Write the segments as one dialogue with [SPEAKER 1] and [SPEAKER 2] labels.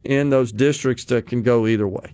[SPEAKER 1] in those districts that can go either way.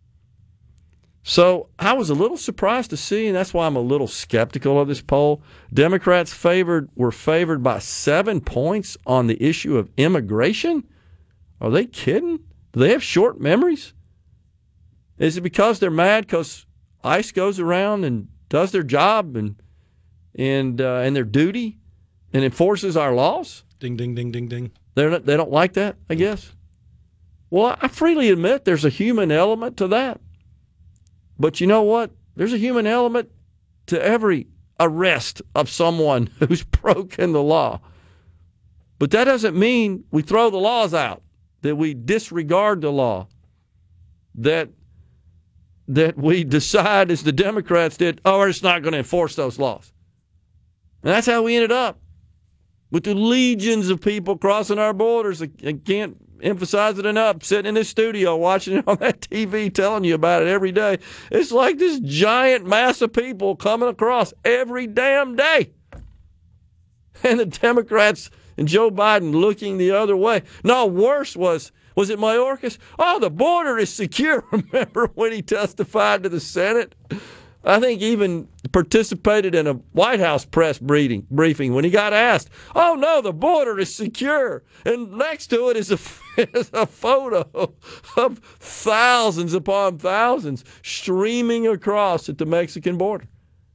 [SPEAKER 1] So I was a little surprised to see, and that's why I'm a little skeptical of this poll. Democrats were favored by 7 points on the issue of immigration. Are they kidding? Do they have short memories? Is it because they're mad because ICE goes around and does their job and their duty and enforces our laws?
[SPEAKER 2] Ding, ding, ding, ding, ding.
[SPEAKER 1] They don't like that, I guess. Well, I freely admit there's a human element to that. But you know what? There's a human element to every arrest of someone who's broken the law. But that doesn't mean we throw the laws out, that we disregard the law, that we decide, as the Democrats did, we're just not going to enforce those laws. And that's how we ended up with the legions of people crossing our borders. I can't emphasize it enough. Sitting in this studio, watching it on that TV, telling you about it every day. It's like this giant mass of people coming across every damn day. And the Democrats and Joe Biden looking the other way. No, worse was it Mayorkas? The border is secure. Remember when he testified to the Senate? I think even participated in a White House press briefing when he got asked, no, the border is secure. And next to it is a photo of thousands upon thousands streaming across at the Mexican border.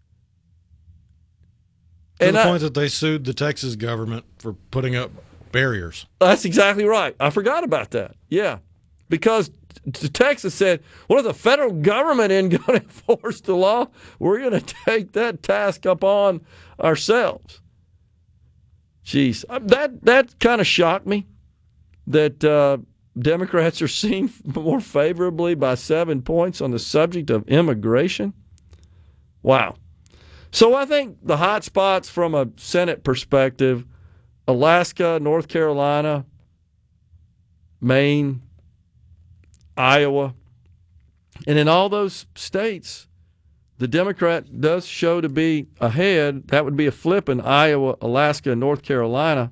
[SPEAKER 2] To the point that they sued the Texas government for putting up barriers.
[SPEAKER 1] That's exactly right. I forgot about that. Yeah. Because Texas said, well, if the federal government isn't going to enforce the law, we're going to take that task upon ourselves. Jeez, that kind of shocked me that Democrats are seen more favorably by 7 points on the subject of immigration. Wow. So I think the hot spots from a Senate perspective, Alaska, North Carolina, Maine, Iowa, and in all those states, the Democrat does show to be ahead. That would be a flip in Iowa, Alaska, and North Carolina,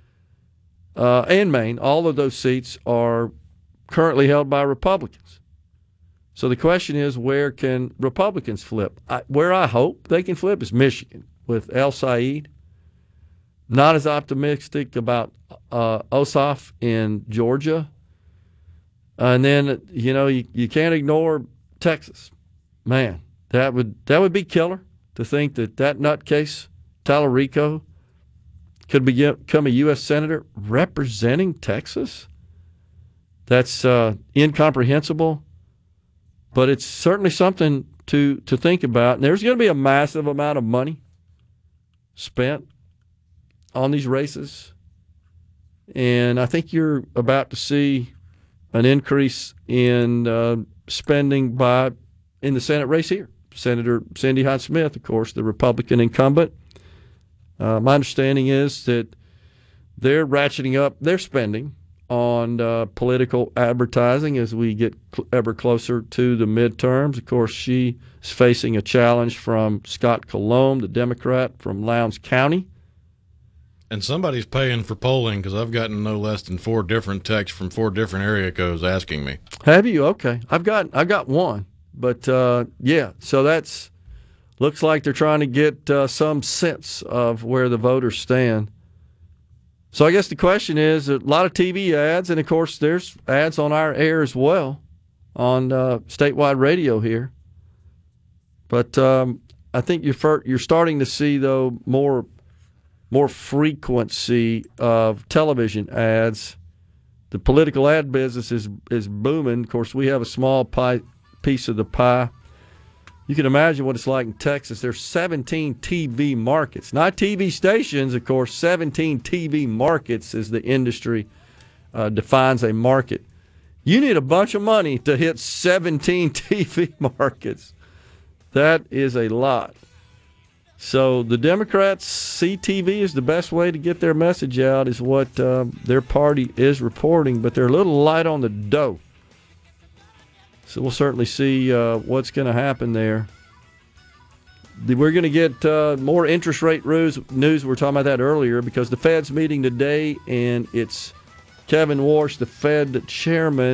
[SPEAKER 1] and Maine. All of those seats are currently held by Republicans. So the question is, where can Republicans flip? Where I hope they can flip is Michigan with El Said. Not as optimistic about Ossoff in Georgia. And then, you can't ignore Texas. Man, that would be killer to think that nutcase, Tallarico, could become a U.S. Senator representing Texas. That's incomprehensible, but it's certainly something to think about. And there's going to be a massive amount of money spent on these races. And I think you're about to see an increase in spending in the Senate race here. Senator Cindy Hyde-Smith, of course, the Republican incumbent. My understanding is that they're ratcheting up their spending on political advertising as we get ever closer to the midterms. Of course, she is facing a challenge from Scott Colomb, the Democrat from Lowndes County.
[SPEAKER 2] And somebody's paying for polling because I've gotten no less than 4 different texts from 4 different area codes asking me.
[SPEAKER 1] Have you? Okay. I've got one. But, yeah, so that's looks like they're trying to get some sense of where the voters stand. So I guess the question is, a lot of TV ads, and, of course, there's ads on our air as well on statewide radio here. But I think you're starting to see, though, more frequency of television ads. The political ad business is booming. Of course, we have a small piece of the pie. You can imagine what it's like in Texas. There's 17 TV markets. Not TV stations, of course, 17 TV markets as the industry defines a market. You need a bunch of money to hit 17 TV markets. That is a lot. So the Democrats see TV as the best way to get their message out, is what their party is reporting, but they're a little light on the dough. So we'll certainly see what's going to happen there. We're going to get more interest rate news. We were talking about that earlier because the Fed's meeting today, and it's Kevin Warsh, the Fed chairman,